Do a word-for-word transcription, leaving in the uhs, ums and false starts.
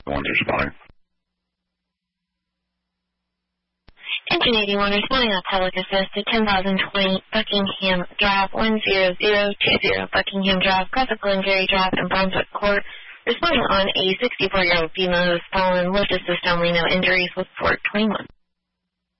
The ones responding. Engine eighty-one responding on public assist to ten thousand twenty Buckingham Drive, one zero zero two zero Buckingham Drive, Graphical and Gary Drive in Brunswick Court. Responding on a sixty-four-year-old female who was fallen, lift assist only, no injuries with Port twenty-one.